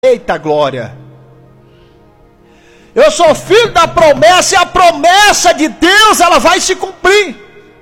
Eita glória! Eu sou filho da promessa e a promessa de Deus ela vai se cumprir.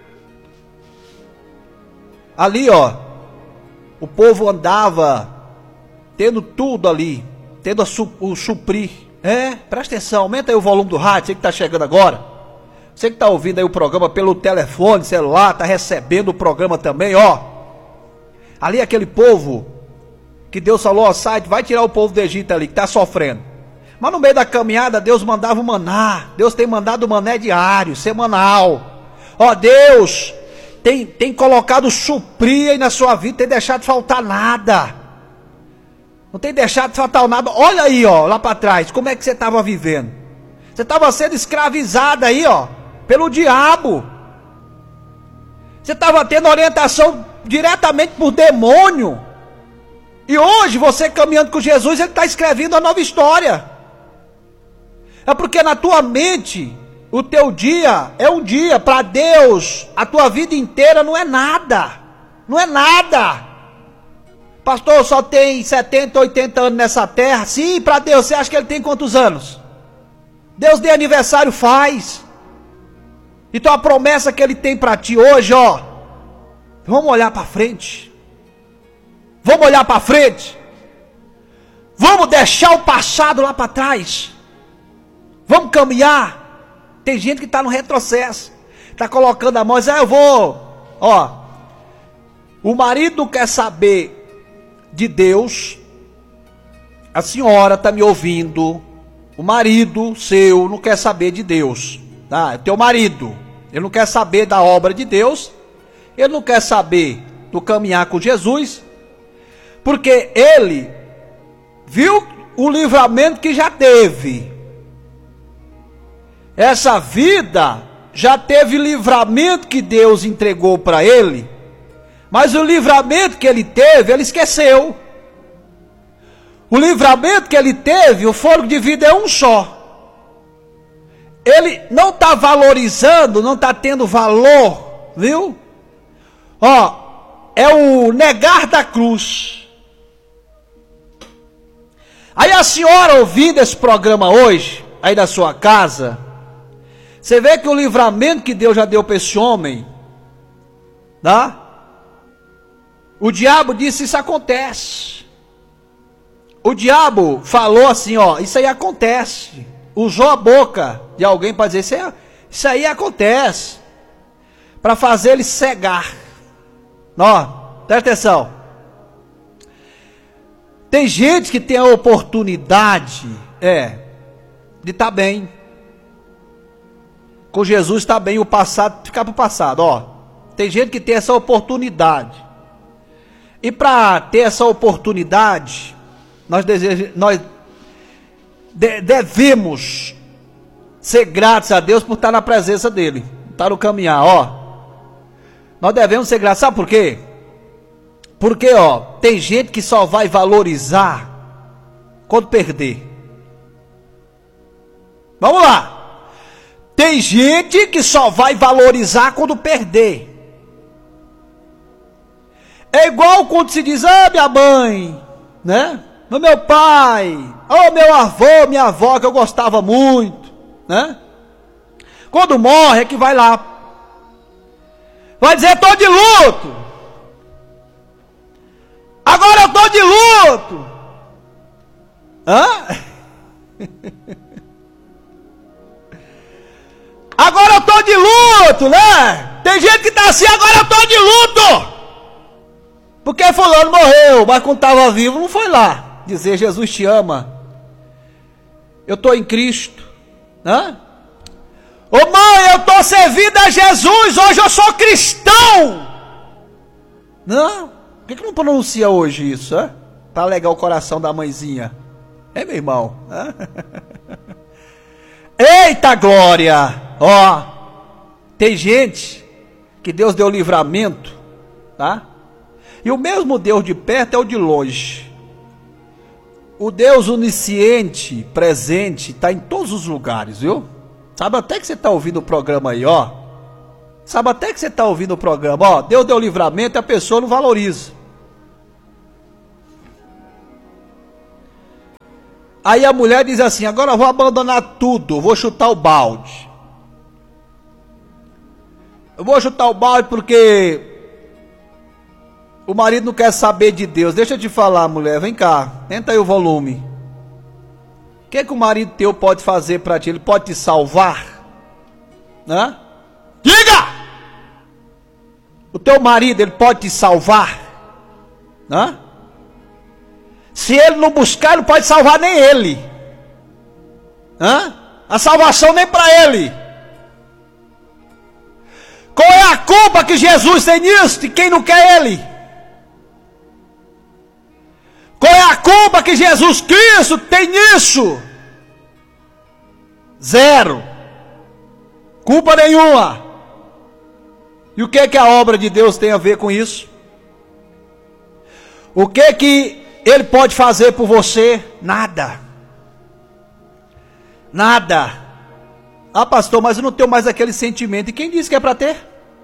Ali ó, o povo andava tendo tudo ali, tendo o suprir. Presta atenção, aumenta aí o volume do rádio, você que está chegando agora. Você que está ouvindo aí o programa pelo telefone, celular, está recebendo o programa também, ó. Ali aquele povo que Deus falou, ó, sai, vai tirar o povo do Egito ali, que está sofrendo. Mas no meio da caminhada, Deus mandava o maná. Deus tem mandado o mané diário, semanal. Ó, Deus tem colocado suprir aí na sua vida, tem deixado de faltar nada. Não tem deixado de faltar nada. Olha aí, ó, lá para trás, como é que você estava vivendo? Você estava sendo escravizado aí, ó, pelo diabo. Você estava tendo orientação diretamente por demônio. E hoje, você caminhando com Jesus, ele está escrevendo uma nova história. É porque na tua mente, o teu dia é um dia. Para Deus, a tua vida inteira não é nada. Não é nada. Pastor, só tem 70, 80 anos nessa terra. Sim, para Deus, você acha que ele tem quantos anos? Deus de aniversário faz. Então a promessa que ele tem para ti hoje, ó. Vamos olhar para frente. Vamos olhar para frente. Vamos deixar o passado lá para trás. Vamos caminhar. Tem gente que está no retrocesso. Está colocando a mão e diz, eu vou. Ó, o marido não quer saber de Deus. A senhora está me ouvindo. O marido seu não quer saber de Deus. Tá? É teu marido. Ele não quer saber da obra de Deus. Ele não quer saber do caminhar com Jesus. Porque ele viu o livramento que já teve. Essa vida já teve livramento que Deus entregou para ele. Mas o livramento que ele teve, ele esqueceu. O livramento que ele teve, o fôlego de vida é um só. Ele não está valorizando, não está tendo valor, viu? Ó, é o negar da cruz. Aí a senhora ouvindo esse programa hoje, aí da sua casa, você vê que o livramento que Deus já deu para esse homem, tá? O diabo disse, isso acontece. O diabo falou assim, ó, isso aí acontece. Usou a boca de alguém para dizer, isso aí acontece. Para fazer ele cegar. Ó, presta atenção. Tem gente que tem a oportunidade, de estar bem. Com Jesus está bem, o passado ficar para o passado, ó. Tem gente que tem essa oportunidade. E para ter essa oportunidade, nós devemos ser gratos a Deus por estar na presença dele, estar no caminhar, ó. Nós devemos ser gratos, sabe por quê? Porque, ó, tem gente que só vai valorizar quando perder. Vamos lá. Tem gente que só vai valorizar quando perder. É igual quando se diz, minha mãe, né? Meu pai, meu avô, minha avó, que eu gostava muito, né? Quando morre é que vai lá. Vai dizer, estou de luto. Agora eu estou de luto. Agora eu estou de luto, né? Tem gente que está assim, agora eu estou de luto. Porque fulano morreu, mas quando estava vivo não foi lá dizer, Jesus te ama. Eu estou em Cristo. Ô mãe, eu estou servindo a Jesus, hoje eu sou cristão. Não. Por que não pronuncia hoje isso, para alegar o coração da mãezinha? Meu irmão. Eita glória! Ó, tem gente que Deus deu livramento, tá? E o mesmo Deus de perto é o de longe. O Deus onisciente, presente, está em todos os lugares, viu? Sabe até que você está ouvindo o programa aí, ó. Sabe até que você está ouvindo o programa, ó. Deus deu livramento e a pessoa não valoriza. Aí a mulher diz assim: agora eu vou abandonar tudo, vou chutar o balde. Eu vou chutar o balde porque o marido não quer saber de Deus. Deixa eu te falar, mulher, vem cá, tenta aí o volume. O que o marido teu pode fazer para ti? Ele pode te salvar? Hã? Diga! O teu marido, ele pode te salvar? Hã? Se ele não buscar, ele não pode salvar nem ele. Hã? A salvação nem para ele. Qual é a culpa que Jesus tem nisso de quem não quer ele? Qual é a culpa que Jesus Cristo tem nisso? Zero. Culpa nenhuma. E o que a obra de Deus tem a ver com isso? O que Ele pode fazer por você? Nada. Nada. Ah, pastor, mas eu não tenho mais aquele sentimento. E quem disse que é para ter?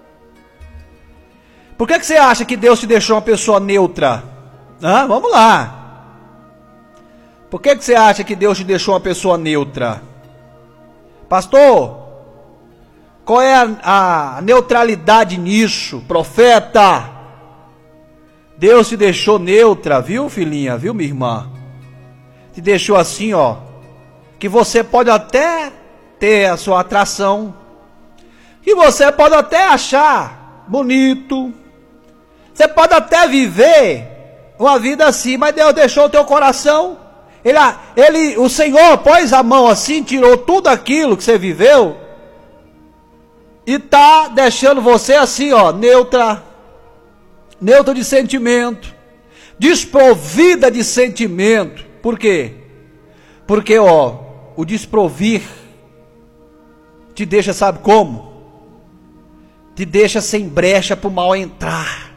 Por que você acha que Deus te deixou uma pessoa neutra? Ah, vamos lá. Por que você acha que Deus te deixou uma pessoa neutra? Pastor, qual é a neutralidade nisso? Profeta, Deus te deixou neutra, viu, filhinha? Viu, minha irmã? Te deixou assim, ó, que você pode até ter a sua atração, que você pode até achar bonito, você pode até viver uma vida assim, mas Deus deixou o teu coração. O Senhor pôs a mão assim, tirou tudo aquilo que você viveu e tá deixando você assim, ó, neutra de sentimento, desprovida de sentimento. Por quê? Porque, ó, o desprovir te deixa, sabe como? Te deixa sem brecha para o mal entrar.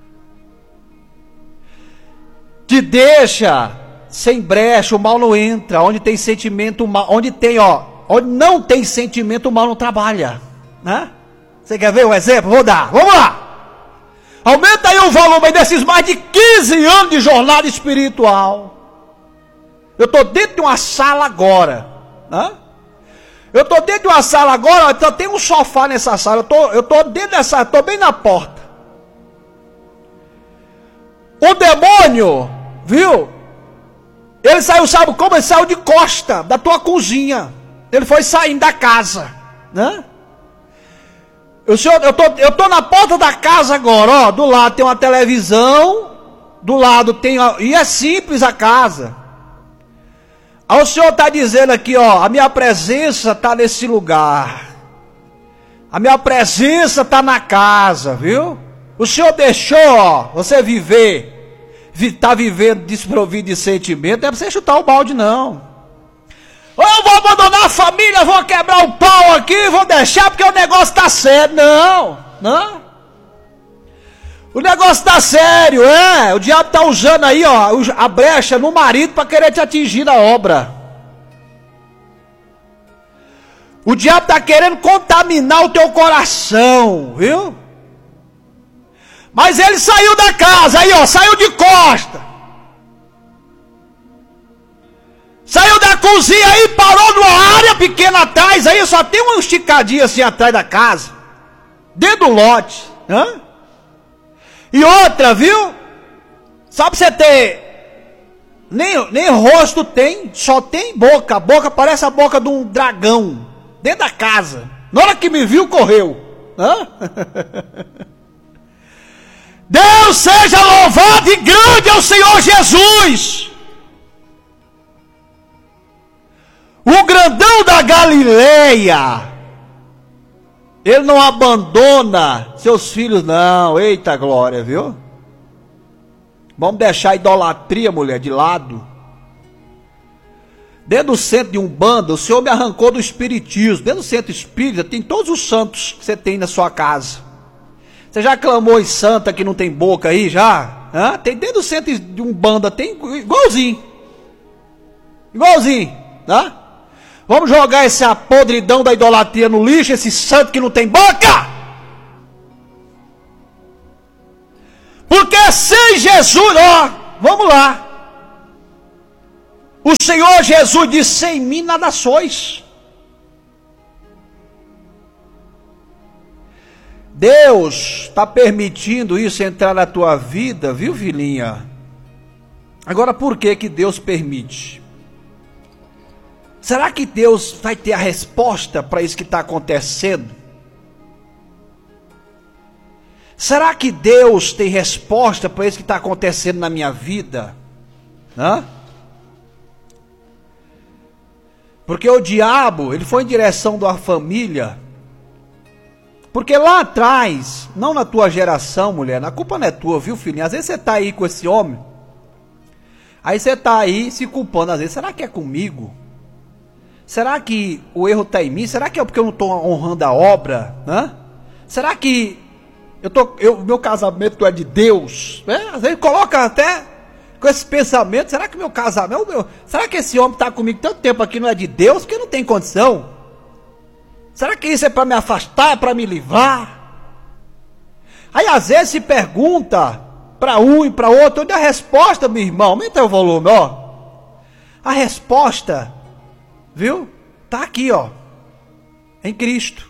Te deixa sem brecha, o mal não entra. Onde tem sentimento, o mal, onde não tem sentimento, o mal não trabalha, né? Você quer ver um exemplo? Vou dar, vamos lá. Aumenta aí o volume desses mais de 15 anos de jornada espiritual. Eu estou dentro de uma sala agora, né? Eu estou dentro de uma sala agora, então tem um sofá nessa sala. Eu estou dentro dessa, estou bem na porta. O demônio, viu? Ele saiu, sabe como? Ele saiu de costa da tua cozinha. Ele foi saindo da casa, né? Eu tô na porta da casa agora, ó. Do lado tem uma televisão, do lado tem, e é simples a casa. Aí o Senhor está dizendo aqui, ó, a minha presença está nesse lugar. A minha presença está na casa, viu? O Senhor deixou, ó, você tá vivendo desprovido de sentimento, não é para você chutar o balde, não. Eu vou abandonar a família, vou quebrar o pau aqui, vou deixar porque o negócio está sério. Não. O negócio está sério, é. O diabo está usando aí, ó, a brecha no marido para querer te atingir na obra. O diabo está querendo contaminar o teu coração, viu? Mas ele saiu da casa, aí ó, saiu de costa. Saiu da cozinha e parou numa área pequena atrás, aí só tem uma esticadinha assim atrás da casa. Dentro do lote, né? E outra, viu? Só pra você ter, nem rosto tem, só tem boca. A boca parece a boca de um dragão, dentro da casa. Na hora que me viu, correu. Hã? Deus seja louvado e grande é o Senhor Jesus. O grandão da Galileia. Ele não abandona seus filhos, não. Eita glória, viu? Vamos deixar a idolatria, mulher, de lado. Dentro do centro de Umbanda, o Senhor me arrancou do espiritismo. Dentro do centro espírita tem todos os santos que você tem na sua casa. Você já clamou em santa que não tem boca aí, já? Hã? Tem dentro do centro de Umbanda, tem igualzinho. Igualzinho, tá? Vamos jogar essa podridão da idolatria no lixo, esse santo que não tem boca. Porque sem Jesus, ó, vamos lá. O Senhor Jesus disse: sem mim nada sois. Deus está permitindo isso entrar na tua vida, viu, filhinha? Agora, por que que Deus permite? Será que Deus vai ter a resposta para isso que está acontecendo? Será que Deus tem resposta para isso que está acontecendo na minha vida? Hã? Porque o diabo, ele foi em direção da família. Porque lá atrás, não na tua geração, mulher, a culpa não é tua, viu, filhinha? Às vezes você está aí com esse homem, aí você está aí se culpando, às vezes, será que é comigo? Será que o erro está em mim? Será que é porque eu não estou honrando a obra? Hã? Será que meu casamento é de Deus? Às vezes coloca até com esse pensamento, será que meu casamento, será que esse homem está comigo tanto tempo aqui não é de Deus? Porque não tem condição. Será que isso é para me afastar, é para me livrar? Aí às vezes se pergunta para um e para outro, onde é a resposta, meu irmão? Aumenta o volume, ó. A resposta, viu? Está aqui, ó, em Cristo.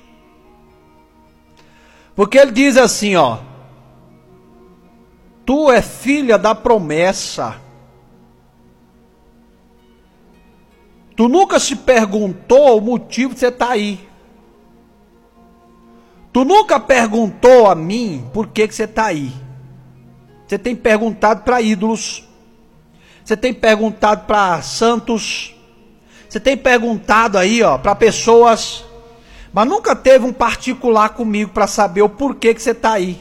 Porque ele diz assim, ó: tu é filha da promessa. Tu nunca se perguntou o motivo de você estar aí. Tu nunca perguntou a mim por que você está aí. Você tem perguntado para ídolos. Você tem perguntado para santos. Você tem perguntado aí, ó, para pessoas. Mas nunca teve um particular comigo para saber o porquê que você está aí.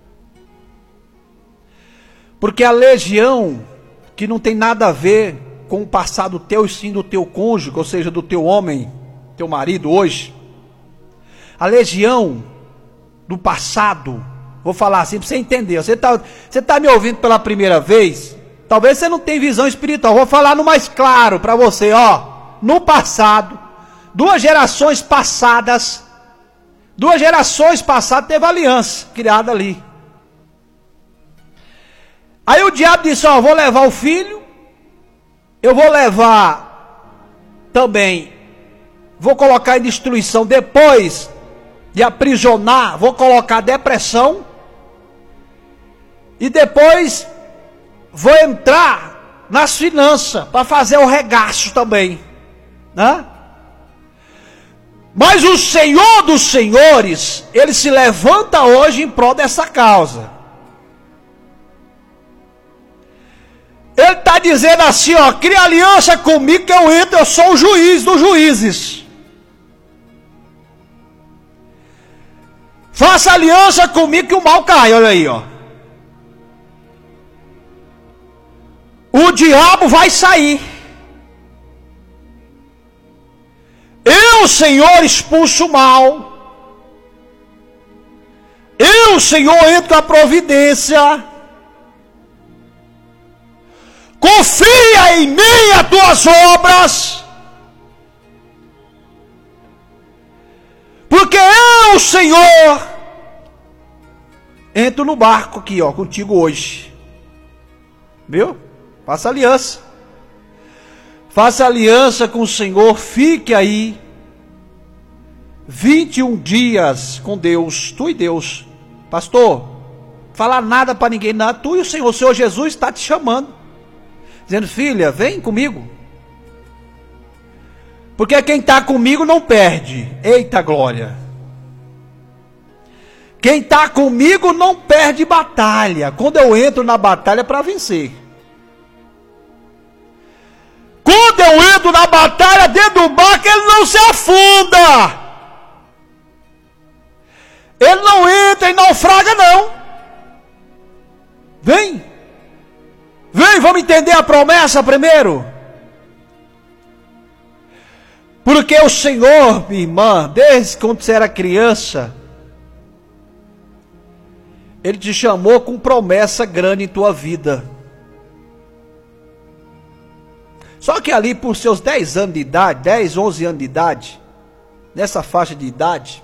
Porque a legião, que não tem nada a ver com o passado teu e sim do teu cônjuge, ou seja, do teu homem, teu marido hoje. A legião do passado, vou falar assim para você entender. Você tá me ouvindo pela primeira vez? Talvez você não tenha visão espiritual. Vou falar no mais claro para você, ó. No passado, duas gerações passadas teve aliança criada ali. Aí o diabo disse: ó, vou levar o filho, eu vou levar também, vou colocar em destruição depois de aprisionar, vou colocar depressão, e depois vou entrar nas finanças para fazer o regaço também, né? Mas o Senhor dos Senhores, ele se levanta hoje em prol dessa causa. Ele está dizendo assim, ó: cria aliança comigo que eu entro, eu sou o juiz dos juízes. Faça aliança comigo que o mal cai, olha aí, ó. O diabo vai sair. Eu, Senhor, expulso o mal. Eu, Senhor, entro com a providência. Confia em mim as tuas obras. Porque eu, Senhor, entro no barco aqui, ó, contigo hoje. Viu? Faça aliança. Faça aliança com o Senhor. Fique aí 21 dias com Deus, tu e Deus. Pastor, falar nada para ninguém, nada. Tu e o Senhor Jesus está te chamando, dizendo: filha, vem comigo. Porque quem está comigo não perde. Eita glória. Quem está comigo não perde batalha. Quando eu entro na batalha é para vencer. Quando eu entro na batalha dentro do barco, ele não se afunda. Ele não entra e naufraga, não. Vem. Vem, vamos entender a promessa primeiro. Porque o Senhor, minha irmã, desde quando você era criança, Ele te chamou com promessa grande em tua vida. Só que ali por seus 10 anos de idade, 10, 11 anos de idade, nessa faixa de idade,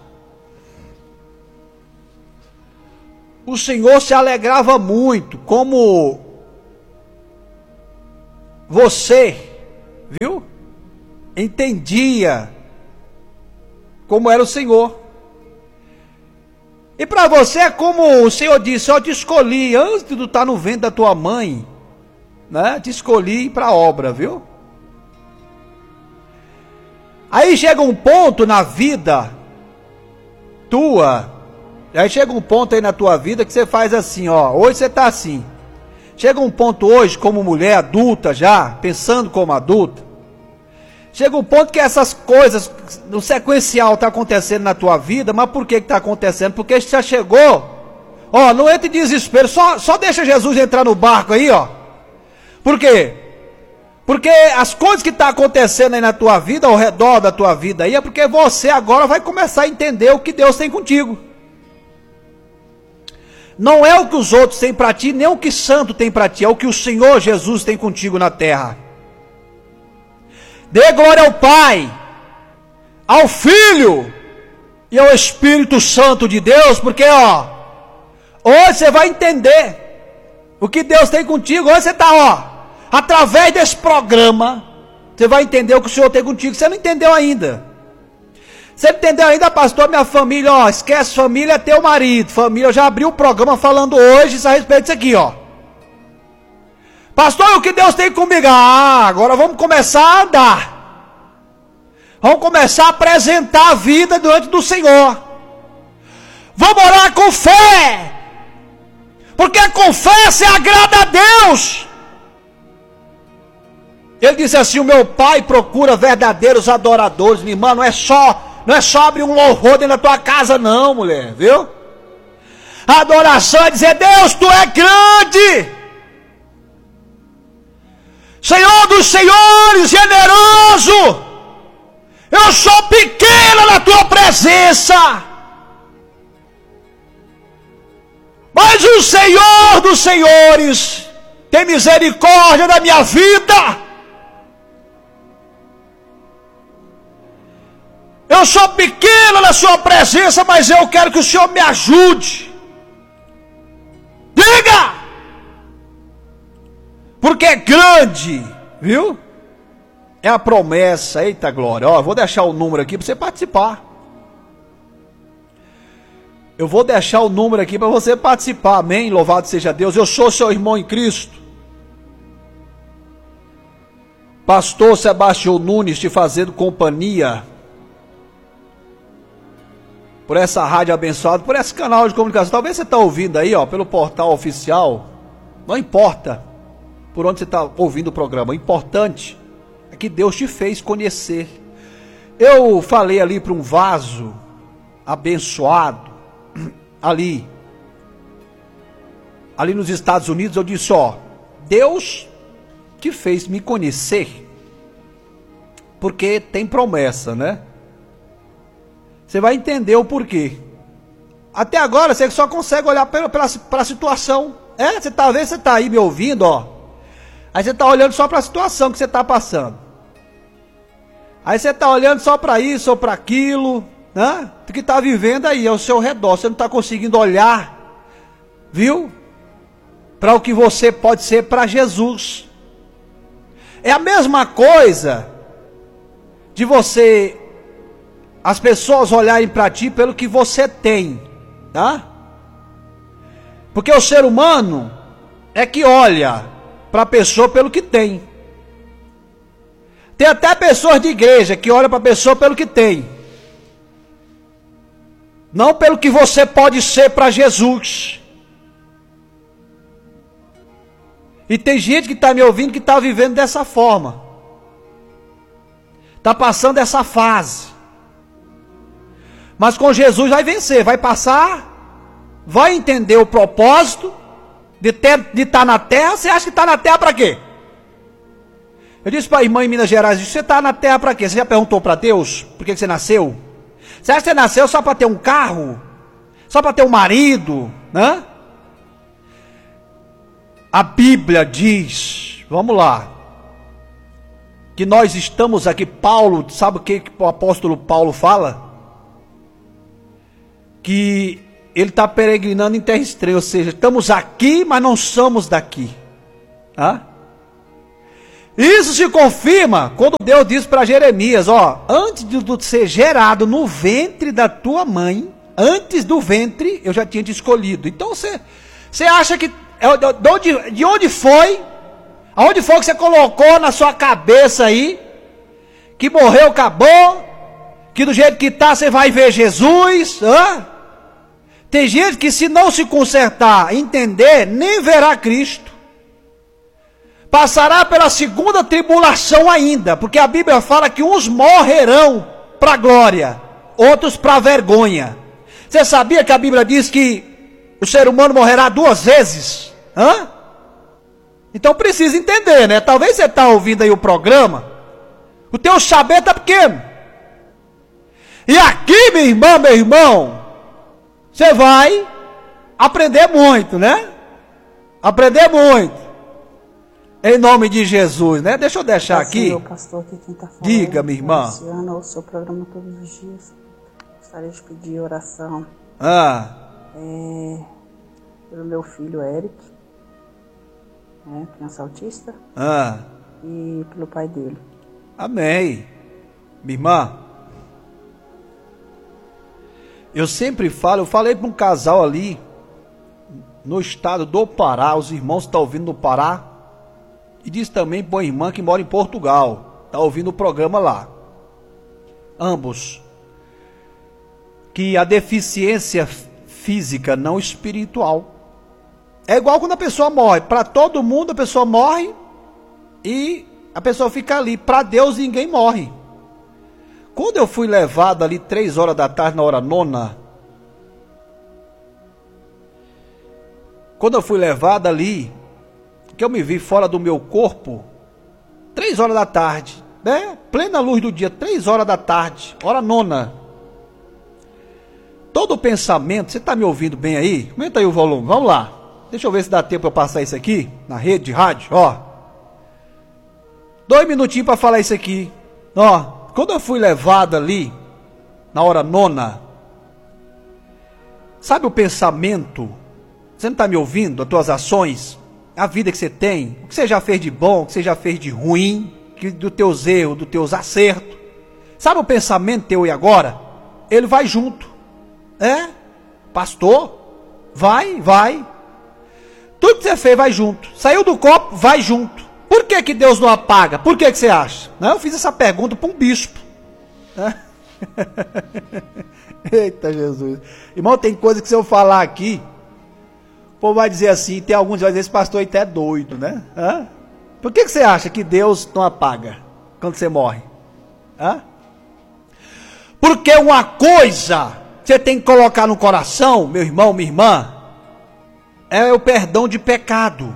o Senhor se alegrava muito, como você viu? Entendia como era o Senhor. E para você é como o Senhor disse: eu te escolhi antes de tu estar no ventre da tua mãe, né? Te escolhi para a obra, viu? Aí chega um ponto na vida tua, aí chega um ponto aí na tua vida que você faz assim, ó, hoje você está assim. Chega um ponto hoje, como mulher adulta já, pensando como adulta, chega um ponto que essas coisas, no sequencial está acontecendo na tua vida, mas por que está acontecendo? Porque já chegou, ó, não entre em desespero, só deixa Jesus entrar no barco aí, ó. Por quê? Porque as coisas que estão acontecendo aí na tua vida, ao redor da tua vida aí, é porque você agora vai começar a entender o que Deus tem contigo. Não é o que os outros têm para ti, nem o que santo tem para ti, é o que o Senhor Jesus tem contigo na terra. Dê glória ao Pai, ao Filho e ao Espírito Santo de Deus, porque ó, hoje você vai entender o que Deus tem contigo. Hoje você está, ó, através desse programa, você vai entender o que o Senhor tem contigo. Você não entendeu ainda. Você entendeu ainda, pastor? Minha família, ó, esquece, família é teu marido. Família, eu já abri o programa falando hoje a respeito disso aqui, ó. Pastor, o que Deus tem comigo? Ah, agora vamos começar a andar. Vamos começar a apresentar a vida diante do Senhor. Vamos orar com fé. Porque com fé se agrada a Deus. Ele disse assim: o meu Pai procura verdadeiros adoradores. Minha irmã, não é só abrir um louvor dentro da tua casa não, mulher, viu? A adoração é dizer: Deus, tu é grande, Senhor dos senhores, generoso, eu sou pequena na tua presença, mas o Senhor dos senhores tem misericórdia da minha vida. Eu sou pequena na sua presença, mas eu quero que o Senhor me ajude. Diga! Porque é grande, viu? É a promessa. Eita glória. Ó, eu vou deixar o número aqui para você participar. Eu vou deixar o número aqui para você participar. Amém? Louvado seja Deus. Eu sou seu irmão em Cristo, Pastor Sebastião Nunes, te fazendo companhia por essa rádio abençoada, por esse canal de comunicação. Talvez você está ouvindo aí, ó, pelo portal oficial. Não importa por onde você está ouvindo o programa. O importante é que Deus te fez conhecer. Eu falei ali para um vaso abençoado, ali nos Estados Unidos, eu disse: ó, Deus te fez me conhecer, porque tem promessa, né? Você vai entender o porquê. Até agora você só consegue olhar para a situação. Você tá vendo, você está aí me ouvindo, ó. Aí você está olhando só para a situação que você está passando. Aí você está olhando só para isso ou para aquilo, né? O que está vivendo aí ao seu redor. Você não está conseguindo olhar, viu? Para o que você pode ser para Jesus. É a mesma coisa de você, as pessoas olharem para ti pelo que você tem, tá? Porque o ser humano é que olha para a pessoa pelo que tem. Tem até pessoas de igreja que olham para a pessoa pelo que tem, não pelo que você pode ser para Jesus. E tem gente que está me ouvindo que está vivendo dessa forma, está passando essa fase. Mas com Jesus vai vencer, vai passar, vai entender o propósito de estar na terra. Você acha que está na terra para quê? Eu disse para a irmã em Minas Gerais: você está na terra para quê? Você já perguntou para Deus por que você nasceu? Você acha que você nasceu só para ter um carro? Só para ter um marido? Né? A Bíblia diz, vamos lá, que nós estamos aqui. Paulo, sabe o que o apóstolo Paulo fala? Que ele está peregrinando em terra estranha, ou seja, estamos aqui, mas não somos daqui. Isso se confirma quando Deus diz para Jeremias, ó, antes de tu ser gerado no ventre da tua mãe, antes do ventre eu já tinha te escolhido. Então você acha que de onde foi? Aonde foi que você colocou na sua cabeça aí que morreu, acabou, que do jeito que tá você vai ver Jesus? Tem gente que se não se consertar, entender, nem verá Cristo. Passará pela segunda tribulação ainda, porque a Bíblia fala que uns morrerão para a glória, outros para a vergonha. Você sabia que a Bíblia diz que o ser humano morrerá 2 vezes? Então precisa entender, né? Talvez você está ouvindo aí o programa, o teu saber está pequeno. E aqui, minha irmã, meu irmão, você vai aprender muito, né? Aprender muito. Em nome de Jesus, né? Deixa eu deixar aqui. Senhor, pastor, aqui quem tá falando, diga, minha irmã. Luciana, o seu programa todos os dias. Gostaria de pedir oração. Pelo meu filho Eric, né, criança autista. E pelo pai dele. Amém. Minha irmã, eu sempre falo, eu falei para um casal ali, no estado do Pará, os irmãos estão ouvindo no Pará, e diz também para uma irmã que mora em Portugal, está ouvindo o programa lá. Ambos. Que a deficiência física, não espiritual. É igual quando a pessoa morre. Para todo mundo a pessoa morre e a pessoa fica ali. Para Deus ninguém morre. Quando eu fui levado ali 3 horas da tarde, na hora 9, quando eu fui levado ali, que eu me vi fora do meu corpo, 3 horas da tarde, né? Plena luz do dia, 3 horas da tarde, hora 9. Todo o pensamento, você está me ouvindo bem aí? Aumenta aí o volume, vamos lá. Deixa eu ver se dá tempo para eu passar isso aqui, na rede de rádio, ó. 2 minutinhos para falar isso aqui. Ó, quando eu fui levado ali, na hora 9, sabe o pensamento? Você não está me ouvindo? As tuas ações, a vida que você tem, o que você já fez de bom, o que você já fez de ruim, dos teus erros, dos teus acertos. Sabe o pensamento teu e agora? Ele vai junto. Pastor, vai. Tudo que você fez vai junto. Saiu do copo, vai junto. Por que Deus não apaga? Por que você acha? Não, eu fiz essa pergunta para um bispo. Eita Jesus. Irmão, tem coisa que se eu falar aqui, o povo vai dizer assim, tem alguns que vai dizer, esse pastor aí até é doido, né? Por que você acha que Deus não apaga quando você morre? Porque uma coisa que você tem que colocar no coração, meu irmão, minha irmã, é o perdão de pecado.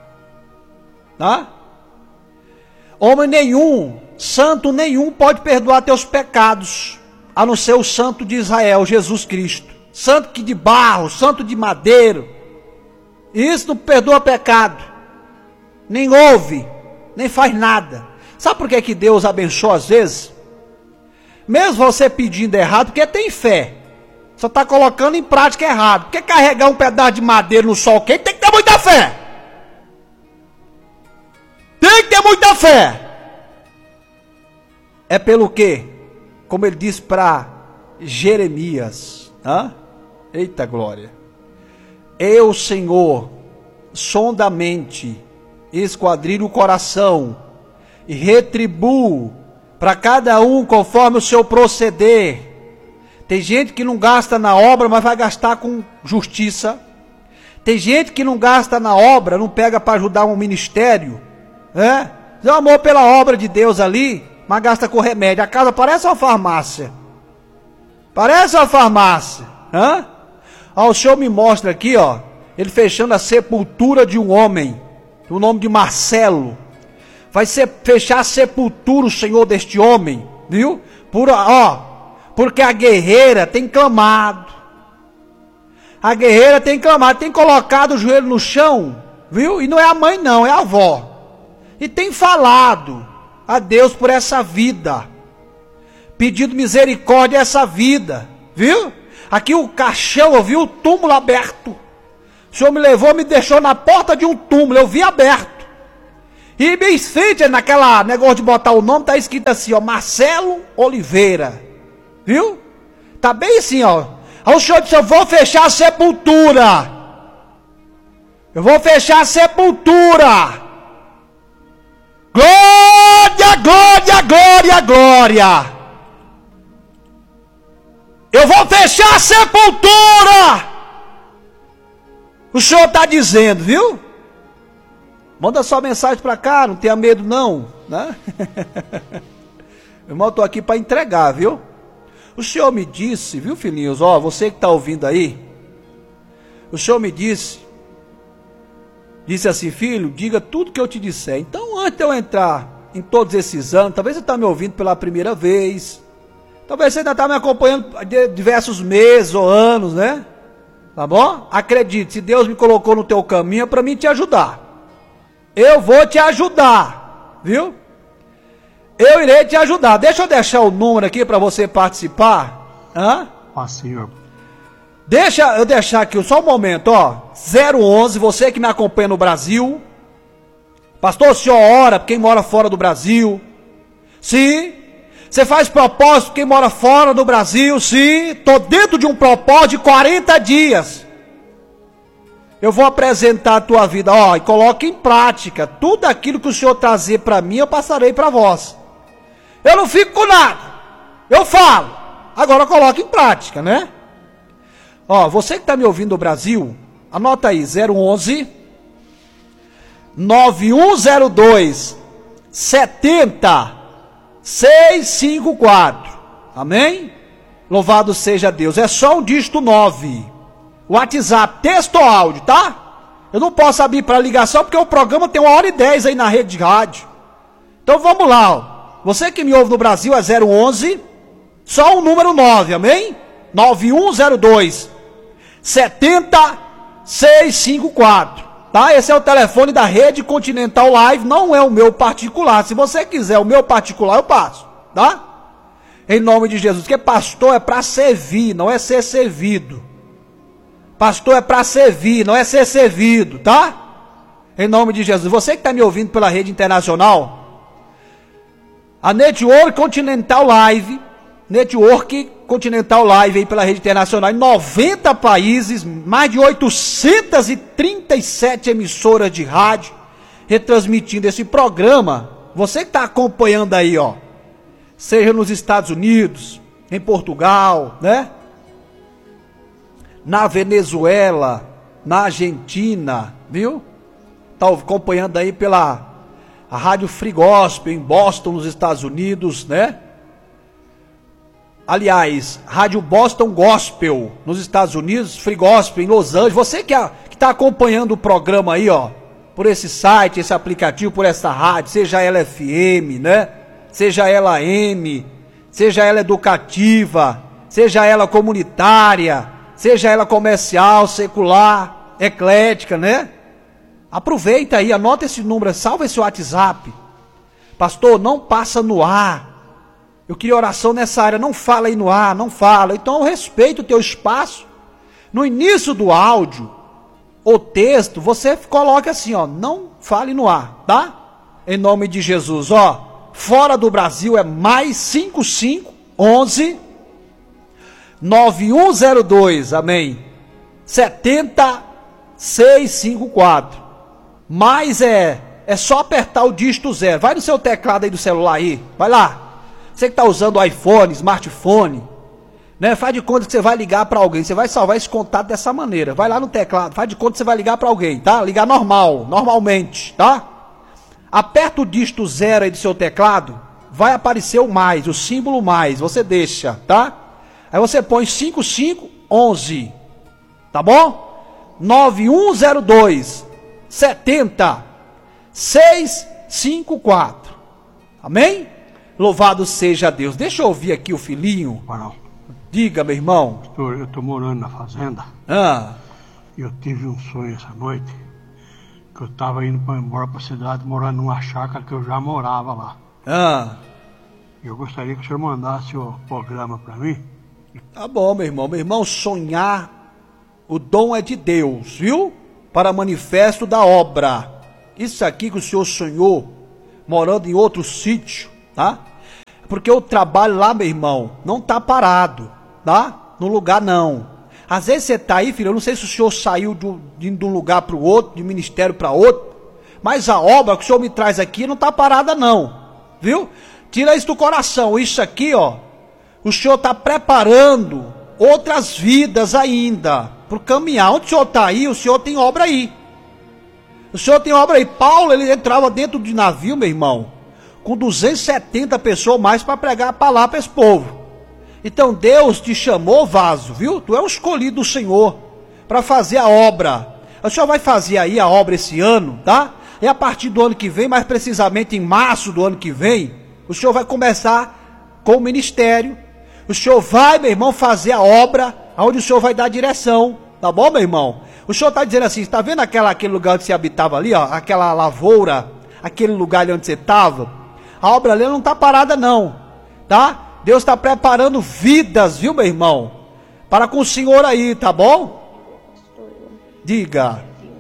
Homem nenhum, santo nenhum pode perdoar teus pecados, a não ser o santo de Israel, Jesus Cristo. Santo que de barro, santo de madeiro. Isso não perdoa pecado. Nem ouve, nem faz nada. Sabe por que Deus abençoa às vezes? Mesmo você pedindo errado, porque tem fé. Só está colocando em prática errado. Porque carregar um pedaço de madeira no sol quente tem que ter muita fé. Tem que ter muita fé. É pelo quê? Como ele disse para Jeremias. Eita glória. Eu, Senhor, sonda a mente, esquadrilho o coração e retribuo para cada um conforme o seu proceder. Tem gente que não gasta na obra, mas vai gastar com justiça. Tem gente que não gasta na obra, não pega para ajudar um ministério. Tem amor pela obra de Deus ali, mas gasta com remédio. A casa parece uma farmácia. Parece uma farmácia. O Senhor me mostra aqui, ó, ele fechando a sepultura de um homem, o nome de Marcelo. Vai fechar a sepultura, o Senhor, deste homem, viu? Porque a guerreira tem clamado. A guerreira tem clamado, tem colocado o joelho no chão, viu? E não é a mãe não, é a avó. E tem falado a Deus por essa vida, pedindo misericórdia a essa vida, viu? Aqui o caixão, eu vi o túmulo aberto. O Senhor me levou, me deixou na porta de um túmulo, eu vi aberto. E bem frente, naquela negócio de botar o nome, tá escrito assim, ó, Marcelo Oliveira. Viu? Tá bem assim, ó. Aí o senhor disse, eu vou fechar a sepultura. Eu vou fechar a sepultura. Glória, glória, glória, glória. Eu vou fechar a sepultura. O senhor tá dizendo, viu? Manda só mensagem pra cá, não tenha medo não, né? Meu irmão, eu tô aqui para entregar, viu? O senhor me disse, viu, filhinhos, ó, você que tá ouvindo aí, o senhor me disse assim, filho, diga tudo que eu te disser. Então, antes de eu entrar em todos esses anos, talvez você tá me ouvindo pela primeira vez, talvez você ainda tá me acompanhando de diversos meses ou anos, né? Tá bom? Acredite, se Deus me colocou no teu caminho é para mim te ajudar. Eu vou te ajudar, viu? Eu irei te ajudar. Deixa eu deixar o número aqui para você participar. Hã? Senhor. Deixa eu deixar aqui só um momento, ó. 011, você que me acompanha no Brasil. Pastor, o senhor ora para quem mora fora do Brasil? Sim. Você faz propósito para quem mora fora do Brasil? Sim. Tô dentro de um propósito de 40 dias. Eu vou apresentar a tua vida, ó, e coloque em prática. Tudo aquilo que o senhor trazer para mim, eu passarei para vós. Eu não fico com nada. Eu falo. Agora coloque em prática, né? Ó, você que está me ouvindo do Brasil, anota aí, 011 9102 70654. Amém? Louvado seja Deus. É só um dígito 9. WhatsApp, texto ou áudio, tá? Eu não posso abrir para ligação porque o programa tem 1h10 aí na rede de rádio. Então vamos lá, ó. Você que me ouve no Brasil é 011, só o número 9, amém? 9102 70654, tá? Esse é o telefone da Rede Continental Live, não é o meu particular. Se você quiser o meu particular, eu passo, tá? Em nome de Jesus, porque pastor é para servir, não é ser servido. Pastor é para servir, não é ser servido, tá? Em nome de Jesus. Você que está me ouvindo pela rede internacional, a Network Continental Live aí pela rede internacional, em 90 países, mais de 837 emissoras de rádio, retransmitindo esse programa. Você que está acompanhando aí, ó, seja nos Estados Unidos, em Portugal, né? Na Venezuela, na Argentina, viu? Tá acompanhando aí pela a Rádio Free Gospel em Boston, nos Estados Unidos, né? Aliás, Rádio Boston Gospel nos Estados Unidos, Free Gospel em Los Angeles. Você que está acompanhando o programa aí, ó, por esse site, esse aplicativo, por essa rádio, seja ela FM, né? Seja ela AM, seja ela educativa, seja ela comunitária, seja ela comercial, secular, eclética, né? Aproveita aí, anota esse número, salva esse WhatsApp. Pastor, não passa no ar. Eu queria oração nessa área, não fala aí no ar, não fala. Então eu respeito o teu espaço. No início do áudio, ou texto, você coloca assim, ó, não fale no ar, tá? Em nome de Jesus, ó. Fora do Brasil é mais 5511 9102, amém, 70654. Mas é só apertar o dígito 0. Vai no seu teclado aí do celular aí, vai lá. Você que está usando o iPhone, smartphone, né? Faz de conta que você vai ligar para alguém. Você vai salvar esse contato dessa maneira. Vai lá no teclado, faz de conta que você vai ligar para alguém, tá? Ligar normalmente, tá? Aperta o dígito 0 aí do seu teclado, vai aparecer o mais, o símbolo mais. Você deixa, tá? Aí você põe 5511, tá bom? 9102 70654. Amém? Louvado seja Deus. Deixa eu ouvir aqui o filhinho. Não. Diga, meu irmão. Pastor, eu estou morando na fazenda. E eu tive um sonho essa noite, que eu estava indo embora para a cidade, morando numa chácara que eu já morava lá. Eu gostaria que o senhor mandasse o programa para mim. Tá bom, meu irmão. Meu irmão, sonhar, o dom é de Deus, viu? Para manifesto da obra. isso aqui que o senhor sonhou, morando em outro sítio, tá? Porque o trabalho lá, meu irmão, não tá parado, tá? No lugar não. Às vezes você tá aí, filho, eu não sei se o senhor saiu de um lugar para o outro, de ministério para outro, mas a obra que o senhor me traz aqui não tá parada não, viu? Tira isso do coração, isso aqui, ó, o senhor tá preparando outras vidas ainda, para caminhar. Onde o senhor tá aí, o senhor tem obra aí. O senhor tem obra aí. Paulo, ele entrava dentro de navio, meu irmão, com 270 pessoas mais para pregar a palavra para esse povo. Então Deus te chamou, vaso, viu? Tu é o escolhido do Senhor para fazer a obra. O senhor vai fazer aí a obra esse ano, tá? E a partir do ano que vem, mais precisamente em março do ano que vem, o senhor vai começar com o ministério. O senhor vai, meu irmão, fazer a obra onde o senhor vai dar direção. Tá bom, meu irmão? O senhor está dizendo assim, está vendo aquele lugar onde você habitava ali, ó? Aquela lavoura, aquele lugar ali onde você estava? A obra ali não está parada não, tá? Deus está preparando vidas, viu, meu irmão? Para com o senhor aí, tá bom? Diga.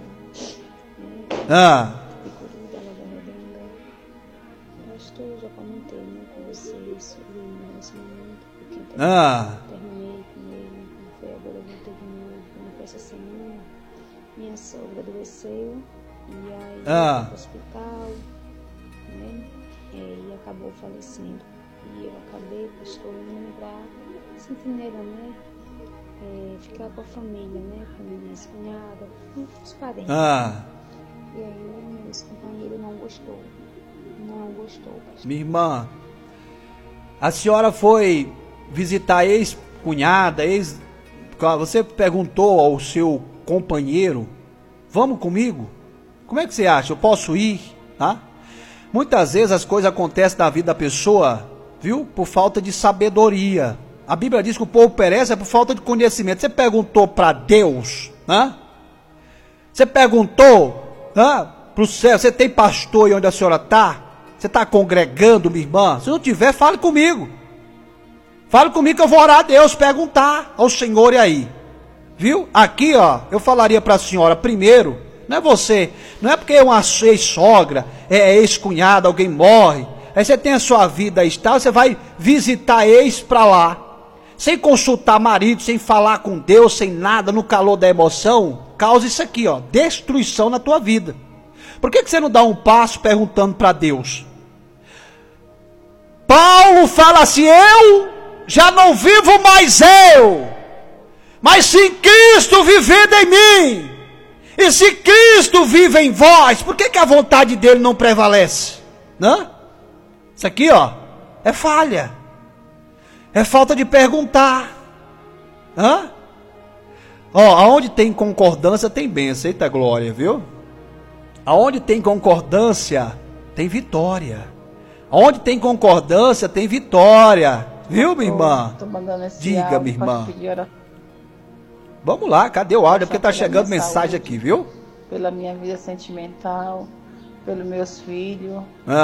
Terminei com ele, foi agora, eu voltei de novo, não foi essa semana. Minha sogra adoeceu, e aí foi para o hospital, né? E acabou falecendo. E eu acabei, pastor, indo para Sentinela, né? Ficar com a família, né? Com minha cunhada, com os parentes. E aí, meu ex-companheiro não gostou. Não gostou, pastor. Minha irmã, a senhora foi visitar a ex-cunhada, você perguntou ao seu companheiro, vamos comigo? Como é que você acha? Eu posso ir? Tá? Muitas vezes as coisas acontecem na vida da pessoa, viu? Por falta de sabedoria. A Bíblia diz que o povo perece por falta de conhecimento. Você perguntou para Deus, né? Você perguntou, né, para o céu, você tem pastor aí onde a senhora está? Você está congregando, minha irmã? Se não tiver, fale comigo. Fale comigo que eu vou orar a Deus, perguntar ao Senhor e aí. Viu? Aqui, ó, eu falaria para a senhora primeiro, não é você, não é porque é uma ex-sogra, é ex-cunhada, alguém morre, aí você tem a sua vida aí, está, você vai visitar ex para lá, sem consultar marido, sem falar com Deus, sem nada, no calor da emoção, causa isso aqui, ó, destruição na tua vida. Por que você não dá um passo perguntando para Deus? Paulo fala assim, eu já não vivo mais eu, mas sim Cristo vivendo em mim. E se Cristo vive em vós, por que a vontade dele não prevalece? Não? Isso aqui, ó, é falha. É falta de perguntar. Hã? Ó, aonde tem concordância tem bênção, eita glória, viu? Aonde tem concordância tem vitória. Aonde tem concordância tem vitória. Viu, minha irmã? Diga, minha irmã. Vamos lá, cadê o áudio? Porque tá chegando mensagem saúde, aqui, viu? Pela minha vida sentimental, pelos meus filhos.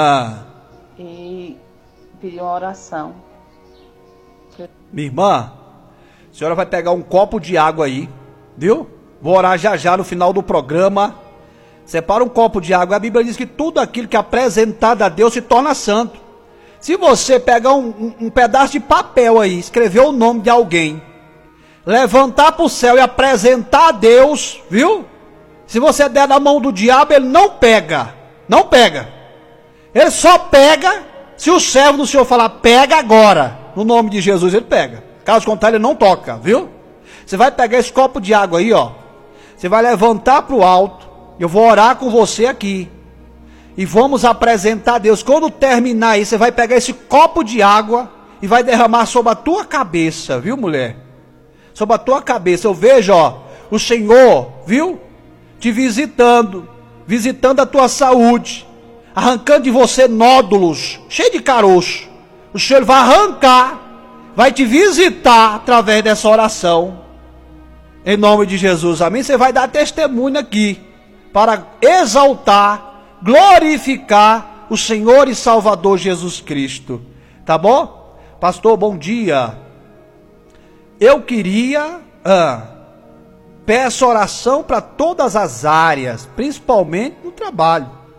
E pedir uma oração. Minha irmã, a senhora vai pegar um copo de água aí, viu? Vou orar já já no final do programa. Separa um copo de água. A Bíblia diz que tudo aquilo que é apresentado a Deus se torna santo. Se você pegar um pedaço de papel aí, escrever o nome de alguém, levantar para o céu e apresentar a Deus, viu? Se você der na mão do diabo, ele não pega. Não pega. Ele só pega se o servo do Senhor falar, pega agora. No nome de Jesus ele pega. Caso contrário, ele não toca, viu? Você vai pegar esse copo de água aí, ó. Você vai levantar para o alto. Eu vou orar com você aqui. E vamos apresentar a Deus. Quando terminar aí, você vai pegar esse copo de água e vai derramar sobre a tua cabeça, viu, mulher? Sobre a tua cabeça. Eu vejo, ó, o Senhor, viu? Te visitando a tua saúde, arrancando de você nódulos, cheio de caroço. O Senhor vai arrancar, vai te visitar através dessa oração. Em nome de Jesus, amém? Você vai dar testemunho aqui, para exaltar, glorificar o Senhor e Salvador Jesus Cristo. Tá bom? Pastor, bom dia. Eu queria, peço oração para todas as áreas, principalmente no trabalho.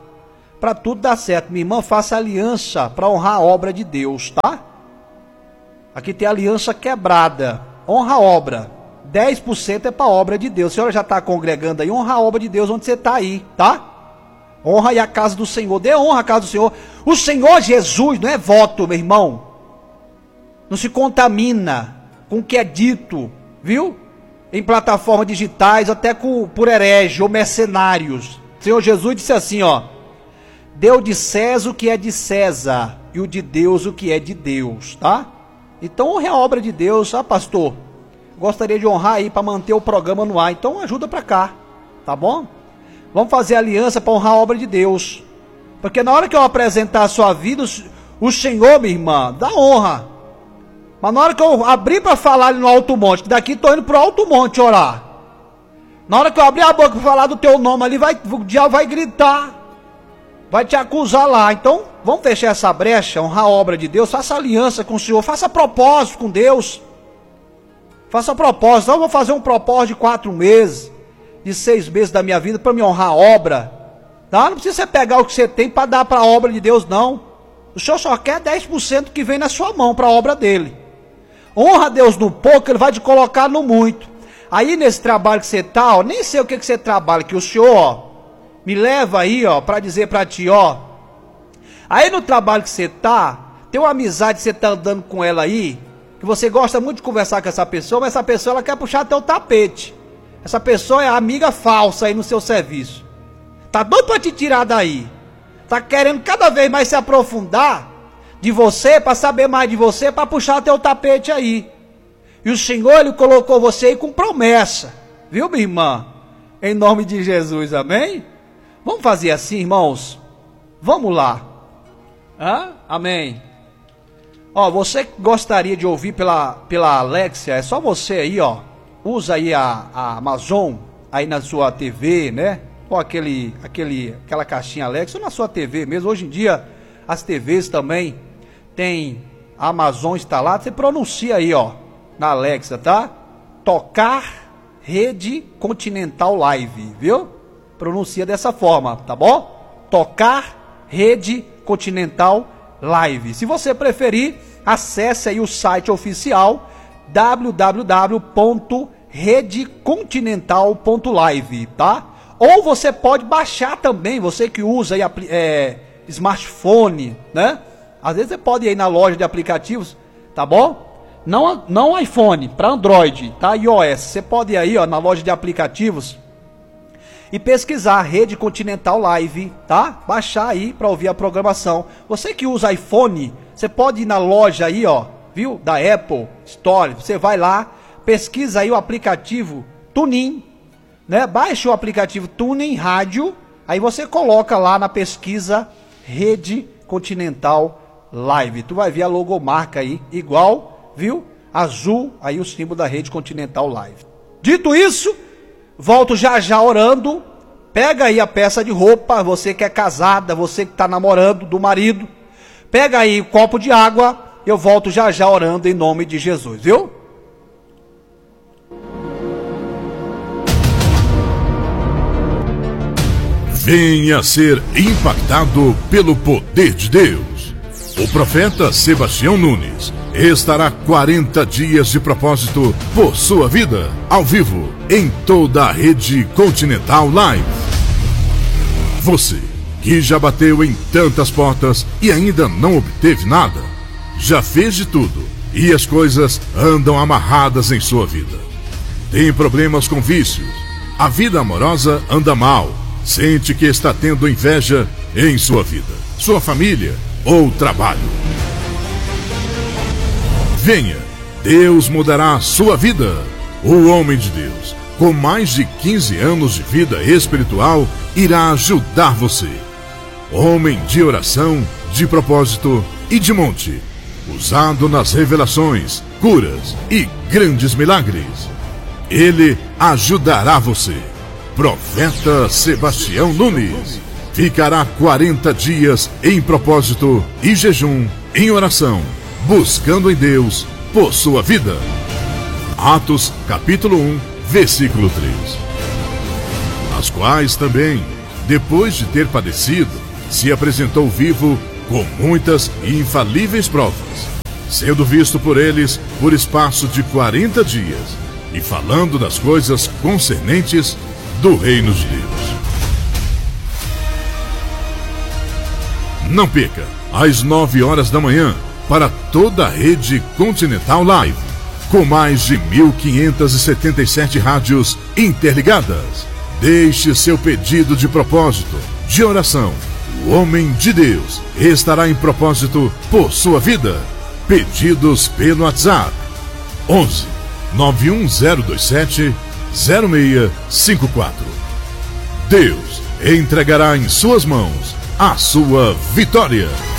para tudo dar certo. Minha irmã, faça aliança para honrar a obra de Deus, tá? Aqui tem aliança quebrada. Honra a obra. 10% é para a obra de Deus. A senhora já está congregando aí, honra a obra de Deus onde você está aí, tá? Honra aí a casa do Senhor. Dê honra à casa do Senhor. O Senhor Jesus não é voto, meu irmão. Não se contamina com o que é dito, viu? Em plataformas digitais, até por herege ou mercenários. O Senhor Jesus disse assim, ó: deu de César o que é de César, e o de Deus o que é de Deus, tá? Então honre a obra de Deus, tá, pastor? Gostaria de honrar aí para manter o programa no ar, então ajuda para cá, tá bom? Vamos fazer aliança para honrar a obra de Deus, porque na hora que eu apresentar a sua vida, o Senhor, minha irmã, dá honra. Mas na hora que eu abrir para falar ali no Alto Monte, que daqui estou indo para o Alto Monte orar, na hora que eu abrir a boca para falar do teu nome ali, o diabo vai gritar, vai te acusar lá. Então vamos fechar essa brecha, honrar a obra de Deus, faça aliança com o Senhor, faça propósito com Deus. Faça propósito. Então eu vou fazer um propósito de 4 meses, de 6 meses da minha vida para me honrar a obra, tá? Não precisa você pegar o que você tem para dar para a obra de Deus, não. O Senhor só quer 10% que vem na sua mão para a obra dele. Honra a Deus no pouco, ele vai te colocar no muito. Aí nesse trabalho que você está, ó, nem sei o que você trabalha, que o Senhor, ó, me leva aí, ó, para dizer para ti, ó. Aí no trabalho que você está, tem uma amizade que você está andando com ela aí, que você gosta muito de conversar com essa pessoa, mas essa pessoa ela quer puxar até o tapete. Essa pessoa é a amiga falsa aí no seu serviço. Tá doido para te tirar daí. Tá querendo cada vez mais se aprofundar de você, para saber mais de você, para puxar até o tapete aí. E o Senhor, ele colocou você aí com promessa. Viu, minha irmã? Em nome de Jesus, amém? Vamos fazer assim, irmãos? Vamos lá. Amém. Ó, você que gostaria de ouvir pela Alexia, é só você aí, ó. Usa aí a Amazon, aí na sua TV, né? Ou aquela caixinha Alexa, ou na sua TV mesmo. Hoje em dia, as TVs também tem a Amazon instalada. Você pronuncia aí, ó, na Alexa, tá? Tocar Rede Continental Live, viu? Pronuncia dessa forma, tá bom? Tocar Rede Continental Live. Se você preferir, acesse aí o site oficial www.redecontinental.live, tá? Ou você pode baixar também, você que usa aí smartphone, né? Às vezes você pode ir aí na loja de aplicativos, tá bom? Não iPhone, para Android, tá? iOS. Você pode ir aí, ó, na loja de aplicativos e pesquisar Rede Continental Live, tá? Baixar aí para ouvir a programação. Você que usa iPhone, você pode ir na loja aí, ó, viu? Da Apple Store. Você vai lá, pesquisa aí o aplicativo TuneIn, né? Baixa o aplicativo TuneIn Rádio, aí você coloca lá na pesquisa Rede Continental Live. Tu vai ver a logomarca aí, igual, viu? Azul, aí o símbolo da Rede Continental Live. Dito isso, volto já já orando. Pega aí a peça de roupa, você que é casada, você que está namorando do marido. Pega aí o copo de água, eu volto já já orando em nome de Jesus, viu? Venha ser impactado pelo poder de Deus. O profeta Sebastião Nunes estará 40 dias de propósito por sua vida, ao vivo, em toda a Rede Continental Live. Você que já bateu em tantas portas e ainda não obteve nada, já fez de tudo e as coisas andam amarradas em sua vida. Tem problemas com vícios, a vida amorosa anda mal, sente que está tendo inveja em sua vida, sua família ou trabalho. Venha, Deus mudará a sua vida. O homem de Deus, com mais de 15 anos de vida espiritual, irá ajudar você. Homem de oração, de propósito e de monte, usado nas revelações, curas e grandes milagres. Ele ajudará você. Profeta Sebastião Nunes ficará 40 dias em propósito e jejum, em oração, buscando em Deus por sua vida. Atos capítulo 1, versículo 3. As quais também, depois de ter padecido, se apresentou vivo com muitas e infalíveis provas, sendo visto por eles por espaço de 40 dias e falando das coisas concernentes do reino de Deus. Não perca, às 9 horas da manhã, para toda a rede Continental Live, com mais de 1.577 rádios interligadas. Deixe seu pedido de propósito, de oração. O homem de Deus estará em propósito por sua vida. Pedidos pelo WhatsApp 11 91027 0654. Deus entregará em suas mãos a sua vitória.